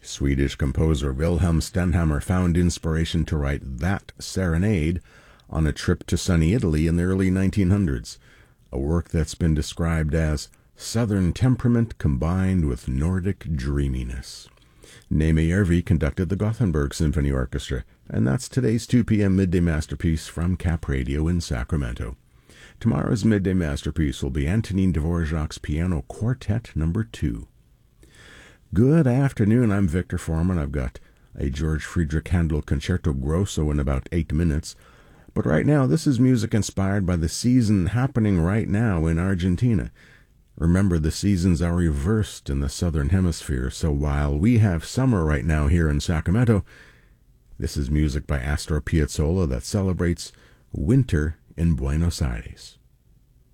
Swedish composer Wilhelm Stenhammar found inspiration to write that serenade on a trip to sunny Italy in the early 1900s, a work that's been described as Southern temperament combined with Nordic dreaminess. Neeme Järvi conducted the Gothenburg Symphony Orchestra, and that's today's 2 p.m. Midday Masterpiece from Cap Radio in Sacramento. Tomorrow's Midday Masterpiece will be Antonin Dvorak's Piano Quartet No. 2. Good afternoon, I'm Victor Foreman. I've got a George Friedrich Handel Concerto Grosso in about 8 minutes. But right now, this is music inspired by the season happening right now in Argentina. Remember, the seasons are reversed in the Southern Hemisphere, so while we have summer right now here in Sacramento, this is music by Astor Piazzolla that celebrates winter in Buenos Aires.